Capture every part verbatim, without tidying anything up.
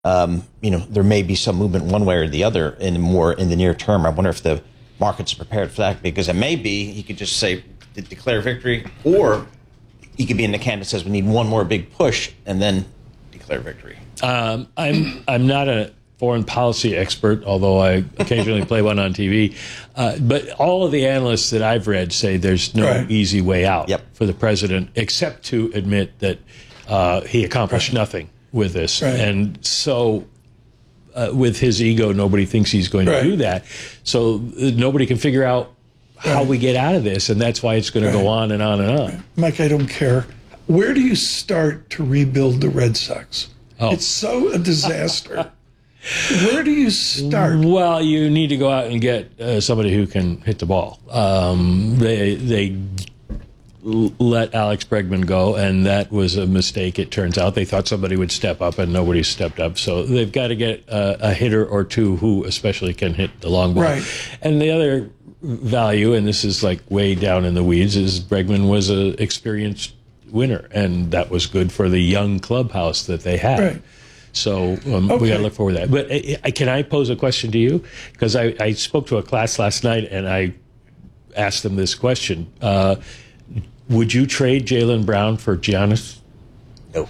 um, you know, there may be some movement one way or the other in more in the near term. I wonder if the market's prepared for that, because it may be he could just say de- declare victory, or he could be in the camp that says we need one more big push and then declare victory. Um, I'm I'm not a foreign policy expert, although I occasionally play one on T V. Uh, but all of the analysts that I've read say there's no right. easy way out yep. for the president, except to admit that uh, he accomplished right. nothing with this. Right. And so uh, with his ego, nobody thinks he's going right. to do that. So uh, nobody can figure out how right. we get out of this, and that's why it's going right. to go on and on and on. Right. Mike, I don't care. Where do you start to rebuild the Red Sox? Oh. It's so a disaster. Where do you start? Well, you need to go out and get uh, somebody who can hit the ball. Um, they they let Alex Bregman go, and that was a mistake, it turns out. They thought somebody would step up, and nobody stepped up. So they've got to get uh, a hitter or two who especially can hit the long ball. Right. And the other value, and this is like way down in the weeds, is Bregman was an experienced winner, and that was good for the young clubhouse that they had. Right. So um, okay. we got to look forward to that. But uh, can I pose a question to you? Because I, I spoke to a class last night, and I asked them this question. Uh, would you trade Jaylen Brown for Giannis? No.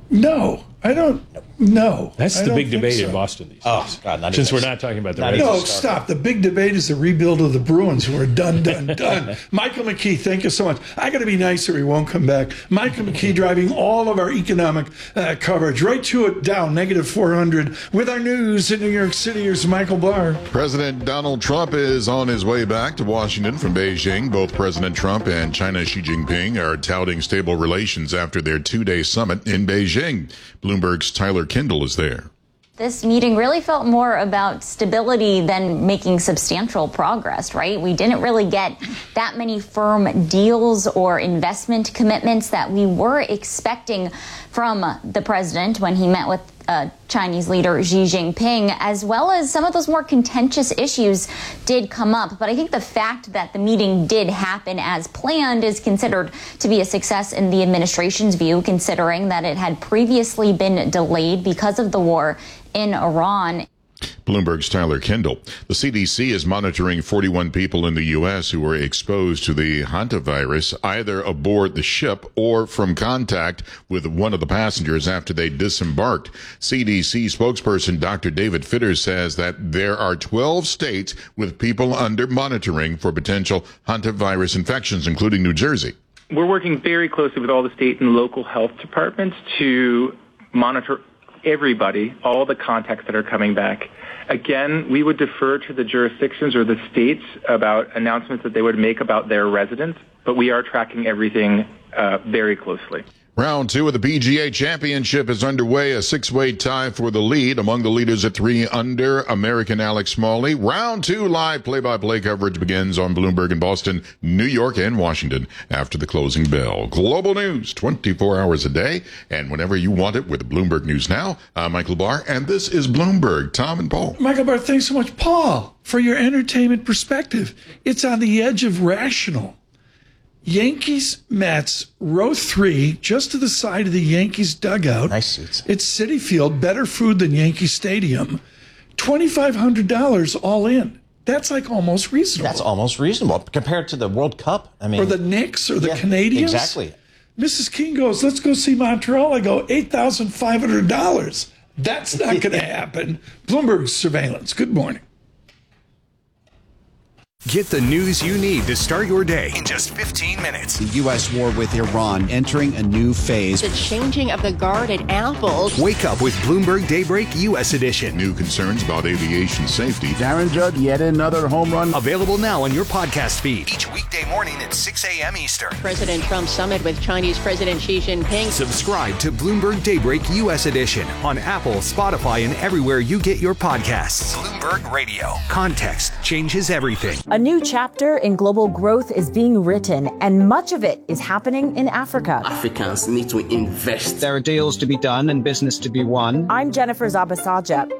No, I don't. No. That's I the don't big debate so. in Boston these days. Oh, God, not Since even we're not talking about the not Red No, Sox. stop. The big debate is the rebuild of the Bruins, who are done, done, done. Michael McKee, thank you so much. I got to be nice or he won't come back. Michael McKee driving all of our economic uh, coverage right to it, down negative four hundred. With our news in New York City, here's Michael Barr. President Donald Trump is on his way back to Washington from Beijing. Both President Trump and China's Xi Jinping are touting stable relations after their two-day summit in Beijing. Bloomberg's Tyler Kindle is there. This meeting really felt more about stability than making substantial progress, right? We didn't really get that many firm deals or investment commitments that we were expecting from the president when he met with uh, Chinese leader Xi Jinping, as well as some of those more contentious issues did come up. But I think the fact that the meeting did happen as planned is considered to be a success in the administration's view, considering that it had previously been delayed because of the war in Iran. Bloomberg's Tyler Kindle. The C D C is monitoring forty-one people in the U S who were exposed to the hantavirus, either aboard the ship or from contact with one of the passengers after they disembarked. C D C spokesperson Doctor David Fitter says that there are twelve states with people under monitoring for potential hantavirus infections, including New Jersey. We're working very closely with all the state and local health departments to monitor everybody, all the contacts that are coming back. Again, we would defer to the jurisdictions or the states about announcements that they would make about their residents, but we are tracking everything uh, very closely. Round two of the P G A Championship is underway, a six-way tie for the lead. Among the leaders at three under, American Alex Smalley. Round two live play-by-play coverage begins on Bloomberg in Boston, New York, and Washington after the closing bell. Global news, twenty-four hours a day, and whenever you want it with Bloomberg News Now. I'm Michael Barr, and this is Bloomberg. Tom and Paul. Michael Barr, thanks so much. Paul, for your entertainment perspective. It's on the edge of rational. Yankees, Mets, row three, just to the side of the Yankees dugout. Nice seats. It's Citi Field, better food than Yankee Stadium. twenty-five hundred dollars all in. That's like almost reasonable. That's almost reasonable compared to the World Cup. I mean, or the Knicks or the yeah, Canadians. Exactly. Missus King goes, let's go see Montreal. I go, eight thousand five hundred dollars. That's not going to happen. Bloomberg surveillance. Good morning. Get the news you need to start your day in just fifteen minutes. The U S war with Iran entering a new phase. The changing of the guard at Apple. Wake up with Bloomberg Daybreak U S Edition. New concerns about aviation safety. Darren Judd, yet another home run. Available now on your podcast feed. Each weekday morning at six a.m. Eastern. President Trump summit with Chinese President Xi Jinping. Subscribe to Bloomberg Daybreak U S Edition on Apple, Spotify, and everywhere you get your podcasts. Bloomberg Radio. Context changes everything. A new chapter in global growth is being written, and much of it is happening in Africa. Africans need to invest. There are deals to be done and business to be won. I'm Jennifer Zabasaja.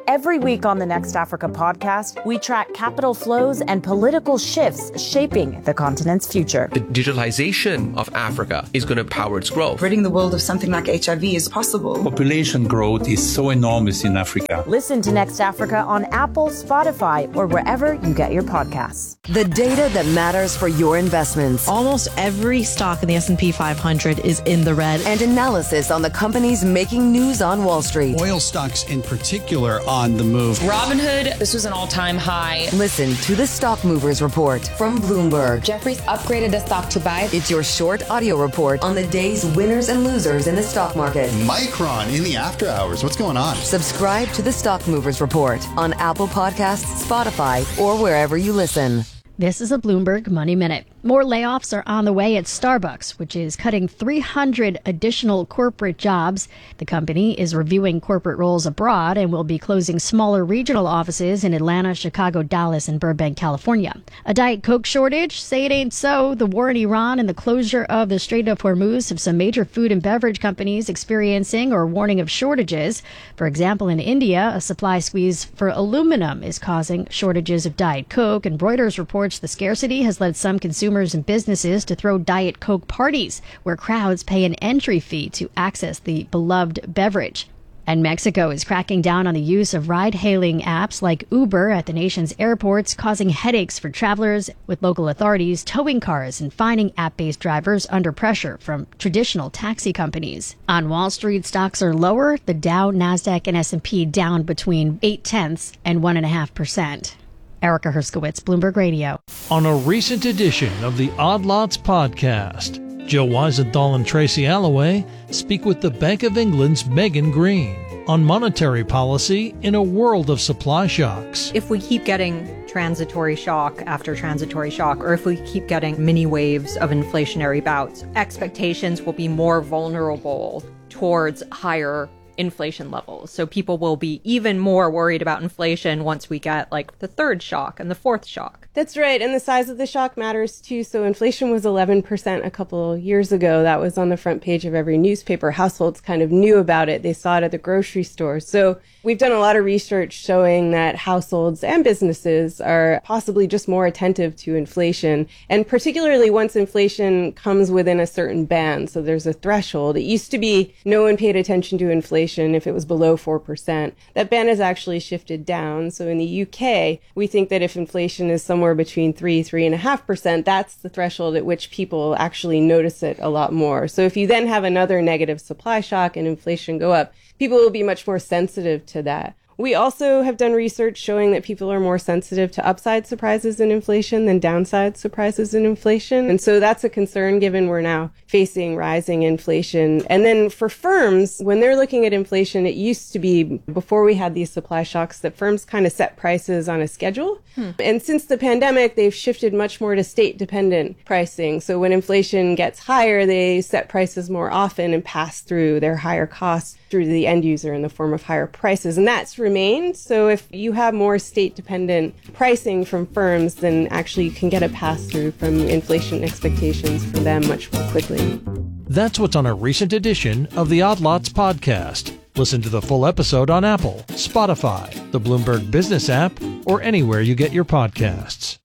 Every week on the Next Africa podcast, we track capital flows and political shifts shaping the continent's future. The digitalization of Africa is going to power its growth. Ridding the world of something like H I V is possible. Population growth is so enormous in Africa. Listen to Next Africa on Apple, Spotify, or wherever you get your podcasts. The data that matters for your investments. Almost every stock in the S and P five hundred is in the red. And analysis on the companies making news on Wall Street. Oil stocks in particular on the move. Robinhood, this was an all-time high. Listen to the Stock Movers Report from Bloomberg. Jefferies upgraded the stock to buy. It's your short audio report on the day's winners and losers in the stock market. Micron in the after hours. What's going on? Subscribe to the Stock Movers Report on Apple Podcasts, Spotify, or wherever you listen. This is a Bloomberg Money Minute. More layoffs are on the way at Starbucks, which is cutting three hundred additional corporate jobs. The company is reviewing corporate roles abroad and will be closing smaller regional offices in Atlanta, Chicago, Dallas, and Burbank, California. A Diet Coke shortage? Say it ain't so. The war in Iran and the closure of the Strait of Hormuz have some major food and beverage companies experiencing or warning of shortages. For example, in India, a supply squeeze for aluminum is causing shortages of Diet Coke, and Reuters reports the scarcity has led some consumers and businesses to throw Diet Coke parties, where crowds pay an entry fee to access the beloved beverage. And Mexico is cracking down on the use of ride-hailing apps like Uber at the nation's airports, causing headaches for travelers, with local authorities towing cars and fining app-based drivers under pressure from traditional taxi companies. On Wall Street, stocks are lower. The Dow, Nasdaq, and S and P down between eight tenths and one and a half percent. Erica Herskowitz, Bloomberg Radio. On a recent edition of the Odd Lots podcast, Joe Weisenthal and Tracy Alloway speak with the Bank of England's Megan Green on monetary policy in a world of supply shocks. If we keep getting transitory shock after transitory shock, or if we keep getting mini waves of inflationary bouts, expectations will be more vulnerable towards higher inflation levels. So people will be even more worried about inflation once we get like the third shock and the fourth shock. That's right. And the size of the shock matters too. So inflation was eleven percent a couple of years ago. That was on the front page of every newspaper. Households kind of knew about it. They saw it at the grocery store. So we've done a lot of research showing that households and businesses are possibly just more attentive to inflation. And particularly once inflation comes within a certain band. So there's a threshold. It used to be no one paid attention to inflation if it was below four percent. That band has actually shifted down. So in the U K, we think that if inflation is somewhere between three, three and a half percent, that's the threshold at which people actually notice it a lot more. So if you then have another negative supply shock and inflation go up, people will be much more sensitive to that. We also have done research showing that people are more sensitive to upside surprises in inflation than downside surprises in inflation. And so that's a concern given we're now facing rising inflation. And then for firms, when they're looking at inflation, it used to be before we had these supply shocks that firms kind of set prices on a schedule. Hmm. And since the pandemic, they've shifted much more to state dependent pricing. So when inflation gets higher, they set prices more often and pass through their higher costs through to the end user in the form of higher prices. And that's remained. So if you have more state-dependent pricing from firms, then actually you can get a pass-through from inflation expectations for them much more quickly. That's what's on a recent edition of the Odd Lots podcast. Listen to the full episode on Apple, Spotify, the Bloomberg Business app, or anywhere you get your podcasts.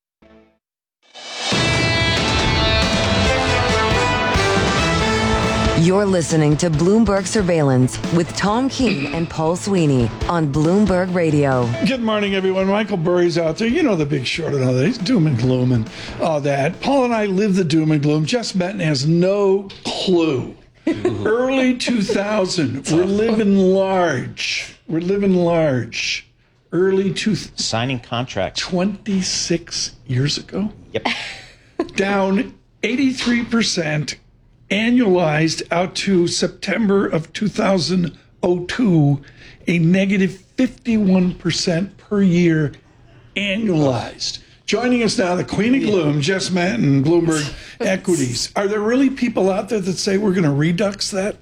You're listening to Bloomberg Surveillance with Tom Keene and Paul Sweeney on Bloomberg Radio. Good morning, everyone. Michael Burry's out there. You know the Big Short and all that. He's doom and gloom and all that. Paul and I live the doom and gloom. Jess Benton has no clue. Early two thousand. We're living large. We're living large. Early two thousand. Signing contracts. twenty-six years ago. Yep. Down eighty-three percent. Annualized out to September of two thousand two, a negative fifty-one percent per year annualized. Joining us now, the Queen of Gloom, Jess Manton, Bloomberg Equities. Are there really people out there that say we're going to redux that?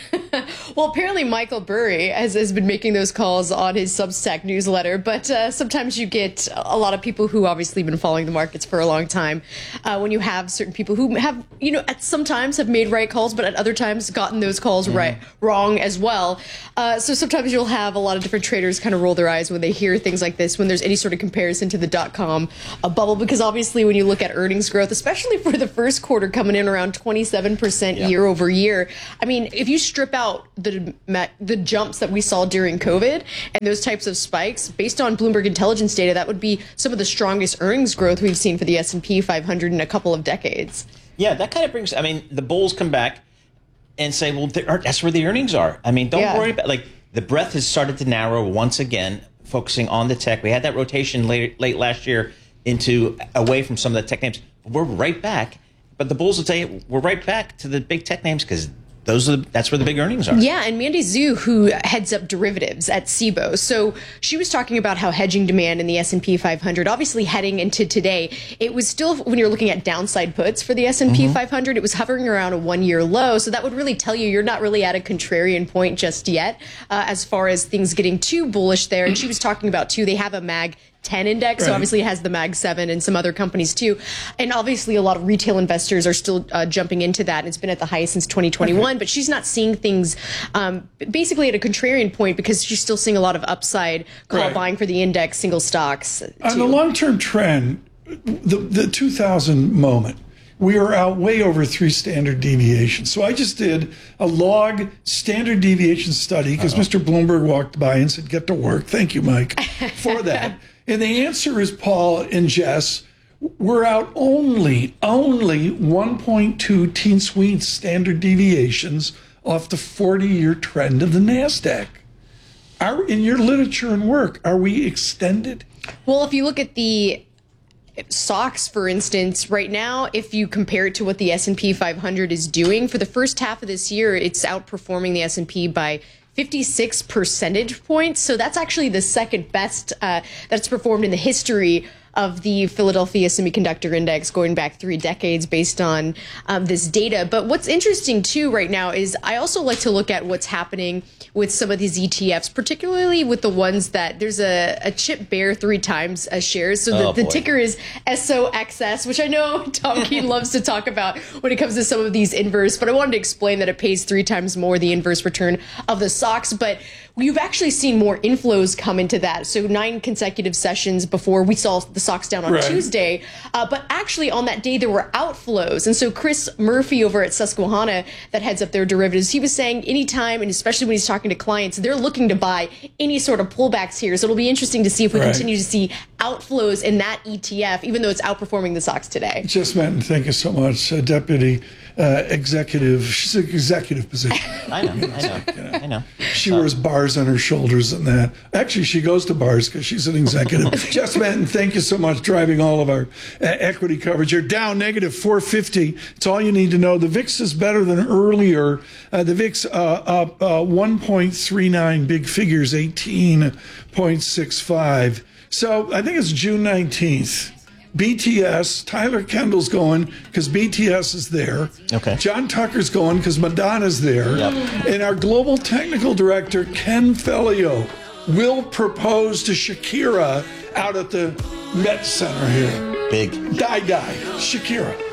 Well, apparently Michael Burry has, has been making those calls on his Substack newsletter, but uh, sometimes you get a lot of people who obviously been following the markets for a long time. Uh, when you have certain people who have, you know, at sometimes have made right calls, but at other times gotten those calls mm. right wrong as well. Uh, so sometimes you'll have a lot of different traders kind of roll their eyes when they hear things like this, when there's any sort of comparison to the dot-com uh, bubble, because obviously when you look at earnings growth, especially for the first quarter coming in around twenty-seven percent yeah. year over year, I mean, if you strip out the the jumps that we saw during COVID and those types of spikes, based on Bloomberg intelligence data, that would be some of the strongest earnings growth we've seen for the S and P five hundred in a couple of decades. Yeah, that kind of brings, I mean, the bulls come back and say, well, that's where the earnings are. I mean, don't yeah. worry about, like, the breadth has started to narrow once again, focusing on the tech. We had that rotation late, late last year into away from some of the tech names. We're right back. But the bulls will tell you, we're right back to the big tech names because those are the, that's where the big earnings are. Yeah, and Mandy Zhu, who heads up derivatives at S I B O, so she was talking about how hedging demand in the S and P five hundred, obviously heading into today, it was still, when you're looking at downside puts for the S and P mm-hmm. five hundred, it was hovering around a one-year low, so that would really tell you you're not really at a contrarian point just yet uh, as far as things getting too bullish there. And she was talking about, too, they have a mag ten index, right. So obviously it has the mag seven and some other companies too, and obviously a lot of retail investors are still uh, jumping into that, and it's been at the highest since twenty twenty-one. Okay. But she's not seeing things um, basically at a contrarian point because she's still seeing a lot of upside call right. buying for the index single stocks too. On the long-term trend, the, the two thousand moment, we are out way over three standard deviations. So I just did a log standard deviation study because Mister Bloomberg walked by and said, get to work. Thank you, Mike, for that. And the answer is, Paul and Jess, we're out only, only one point two teen suite standard deviations off the forty-year trend of the NASDAQ. Are, in your literature and work, are we extended? Well, if you look at the S O X, for instance, right now, if you compare it to what the S and P five hundred is doing, for the first half of this year, it's outperforming the S and P by fifty-six percentage points. So that's actually the second best uh, that's performed in the history of the Philadelphia Semiconductor Index going back three decades based on um, this data. But what's interesting, too, right now is I also like to look at what's happening with some of these E T Fs, particularly with the ones that there's a, a chip bear three times as shares. So the, oh, the ticker is S O X S, which I know Tom Keene loves to talk about when it comes to some of these inverse. But I wanted to explain that it pays three times more the inverse return of the S O X. But you've actually seen more inflows come into that. So nine consecutive sessions before we saw the S O X down on right. Tuesday. Uh, but actually on that day, there were outflows. And so Chris Murphy over at Susquehanna that heads up their derivatives, he was saying anytime, and especially when he's talking to clients, they're looking to buy any sort of pullbacks here. So it'll be interesting to see if we right. continue to see outflows in that E T F, even though it's outperforming the S O X today. Jess Manton, thank you so much. Uh, Deputy uh, Executive, she's an executive position. I know, I know, you know, I know. She wears bars on her shoulders and that. Actually, she goes to bars because she's an executive. Jess Manton, thank you so much, driving all of our uh, equity coverage. You're down negative four fifty. It's all you need to know. The V I X is better than earlier. Uh, the V I X uh, up uh, one point three nine, big figures, eighteen point six five. So I think it's June nineteenth. B T S, Tyler Kendall's going because B T S is there. Okay. John Tucker's going because Madonna's there. Yep. And our global technical director, Ken Fellio, will propose to Shakira out at the Met Center here. Big. Die, die. Shakira.